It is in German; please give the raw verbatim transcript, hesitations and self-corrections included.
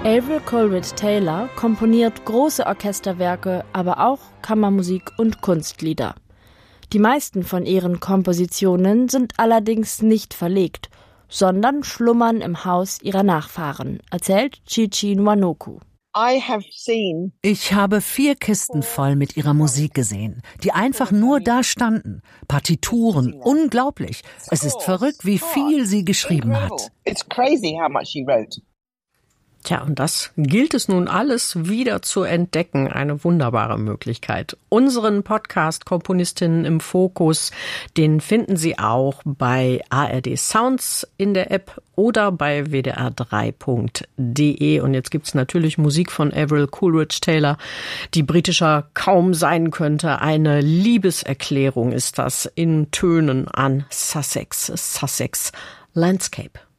Avril Coleridge-Taylor komponiert große Orchesterwerke, aber auch Kammermusik und Kunstlieder. Die meisten von ihren Kompositionen sind allerdings nicht verlegt, sondern schlummern im Haus ihrer Nachfahren, erzählt Chichi Nwanoku. Ich habe vier Kisten voll mit ihrer Musik gesehen, die einfach nur da standen. Partituren, unglaublich. Es ist verrückt, wie viel sie geschrieben hat. Tja, und das gilt es nun alles wieder zu entdecken. Eine wunderbare Möglichkeit. Unseren Podcast Komponistinnen im Fokus, den finden Sie auch bei A R D Sounds in der App oder bei w d r drei punkt d e. Und jetzt gibt's natürlich Musik von Avril Coleridge-Taylor, die britischer kaum sein könnte. Eine Liebeserklärung ist das in Tönen an Sussex, Sussex Landscape.